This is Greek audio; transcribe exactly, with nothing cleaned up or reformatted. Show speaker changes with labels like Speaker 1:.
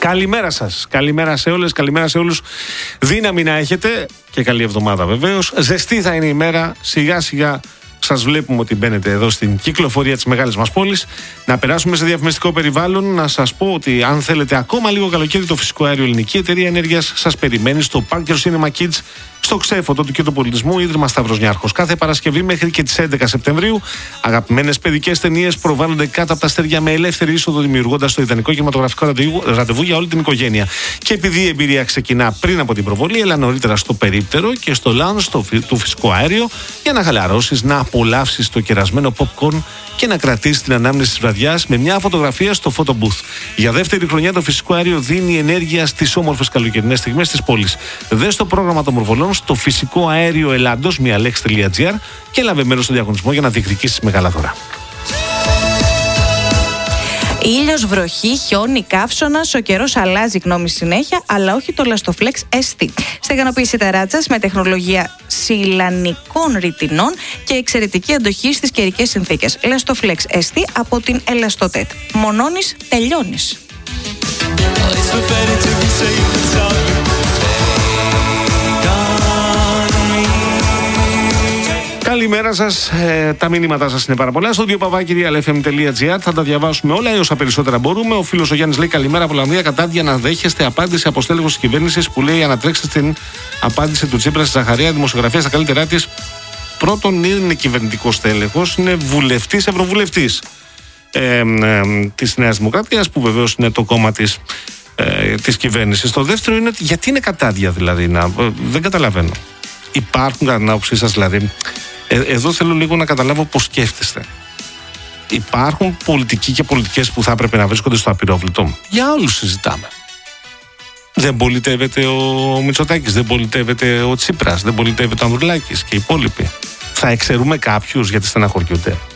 Speaker 1: Καλημέρα σας. Καλημέρα σε όλες, καλημέρα σε όλους. Δύναμη να έχετε και καλή εβδομάδα βεβαίως. Ζεστή θα είναι η μέρα. Σιγά σιγά σας βλέπουμε ότι μπαίνετε εδώ στην κυκλοφορία της μεγάλης μας πόλης. Να περάσουμε σε διαφημιστικό περιβάλλον. Να σας πω ότι αν θέλετε ακόμα λίγο καλοκαίρι, το φυσικό αέριο Ελληνική Εταιρεία Ενέργειας σας περιμένει στο Parker Cinema Kids, στο Ξέφωτο του Κέντρου Πολιτισμού, Ίδρυμα Σταύρος Νιάρχος. Κάθε Παρασκευή μέχρι και τις έντεκα Σεπτεμβρίου, αγαπημένες παιδικές ταινίες προβάλλονται κάτω από τα αστέρια με ελεύθερη είσοδο, δημιουργώντας το ιδανικό κινηματογραφικό ραντεβού για όλη την οικογένεια. Και επειδή η εμπειρία ξεκινά πριν από την προβολή, έλα νωρίτερα στο περίπτερο και στο lounge του φυσικό αέριο για να χαλαρώσεις, να απολαύσεις το κερασμένο popcorn και να κρατήσεις την ανάμνηση της βραδιάς με μια φωτογραφία στο photo booth. Για δεύτερη χρονιά το φυσικό αέριο δίνει ενέργεια στις όμορφες καλοκαιρινές στιγμές της πόλης. Δες το πρόγραμμα των προβολών στο φυσικό αέριο Ελλάδος, μία λέξη τελεία τζι άρ, και λάβε μέρος στο διαγωνισμό για να διεκδικήσεις μεγάλα δώρα.
Speaker 2: Ήλιος, βροχή, χιόνι, καύσωνας, ο καιρός αλλάζει γνώμη συνέχεια, αλλά όχι το Elastoflex ες τι. Στεγανοποίηση ταράτσας με τεχνολογία σιλανικών ρητινών και εξαιρετική αντοχή στις καιρικές συνθήκες. Elastoflex ες τι από την Elastotet. Μονώνεις, τελειώνεις.
Speaker 1: Καλημέρα σας. Ε, τα μηνύματά σας είναι πάρα πολλά. Στο δύο παπάκι real εφ εμ τελεία τζι άρ θα τα διαβάσουμε όλα ή όσα περισσότερα μπορούμε. Ο φίλος ο Γιάννης λέει: καλημέρα από Ολλανδία. Κατάντια να δέχεστε απάντηση από στέλεχος της κυβέρνησης που λέει: ανατρέξτε στην απάντηση του Τσίπρα στη Ζαχαρία. Δημοσιογραφία στα καλύτερά της. Πρώτον, είναι κυβερνητικός στέλεχος, είναι βουλευτής, ευρωβουλευτής ε, ε, της Νέας Δημοκρατίας, που βεβαίως είναι το κόμμα της, ε, της κυβέρνησης. Το δεύτερο είναι γιατί είναι κατάντια, δηλαδή. Να, ε, δεν καταλαβαίνω. Υπάρχουν, κατά την άποψή σας, δηλαδή. Ε, εδώ θέλω λίγο να καταλάβω πώς σκέφτεστε. Υπάρχουν πολιτικοί και πολιτικές που θα έπρεπε να βρίσκονται στο απειρόβλητο. Για όλους συζητάμε. Δεν πολιτεύεται ο Μητσοτάκης, δεν πολιτεύεται ο Τσίπρας, δεν πολιτεύεται ο Ανδρουλάκης και οι υπόλοιποι. Θα εξαιρούμε κάποιους γιατί στεναχωριούνται.